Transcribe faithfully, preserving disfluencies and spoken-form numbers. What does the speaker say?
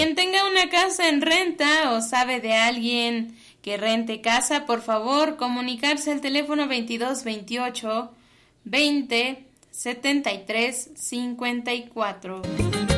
Quien tenga una casa en renta o sabe de alguien que rente casa, por favor, comunicarse al teléfono veintidós veintiocho veinte setenta y tres cincuenta y cuatro.